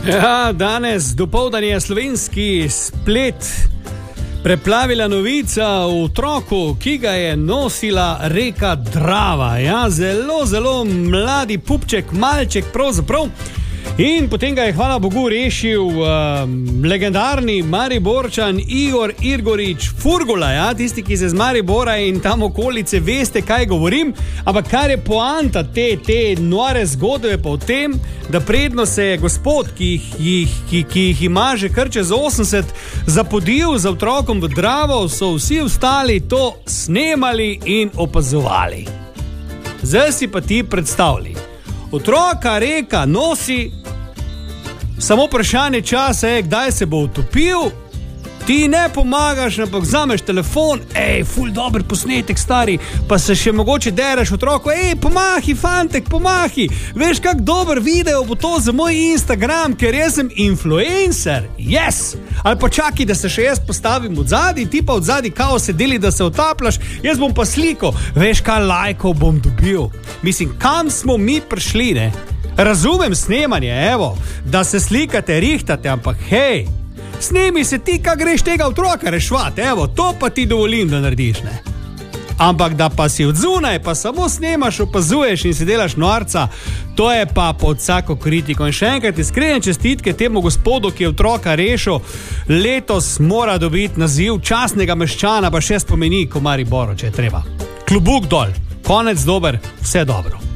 Ja, danes dopoldan je slovenski splet preplavila novica o otroku, ki ga je nosila reka Drava. Ja, zelo mladi pupček, malček pravzaprav. In potem ga je, hvala Bogu, rešil legendarni Mariborčan Igor Irgorič Furgula. Ja? Tisti, ki se z Maribora in tam okolice veste, kaj govorim. Ampak kar je poanta te nore zgodbe pa v tem, da predno se je gospod, ki jih ima že kar čez 80, zapodil za otrokom v Dravo, so vsi ostali to snemali in opazovali. Zdaj si pa ti predstavljali. Otroka reka nosi, samo vprašanje časa je, kdaj se bo utopil, ti ne pomagaš, ampak vzameš telefon, ful dober posnetek, stari, pa se še mogoče dereš otroku, pomahi, fantek, pomahi, veš, kak dober video bo to za moj Instagram, ker jaz sem influencer, yes, ali pa čaki, da se še jaz postavim odzadi, ti pa odzadi kao se deli, da se otapljaš, jaz bom pa sliko, veš, kaj lajkov bom dobil. Mislim, kam smo mi prišli, ne? Razumem snemanje, evo, da se slikate, rihtate, ampak hej, snemi se ti, kak greš tega otroka rešvat, evo, to pa ti dovolim, da narediš, ne? Ampak da pa si odzunaj, pa samo snemaš, opazuješ in si delaš norca, to je pa pod vsako kritiko. In še enkrat iskrene čestitke temu gospodu, ki je otroka rešil, letos mora dobiti naziv častnega meščana, pa še spomenik v Mariboru, če je treba. Klobuk dol, konec dober, vse dobro.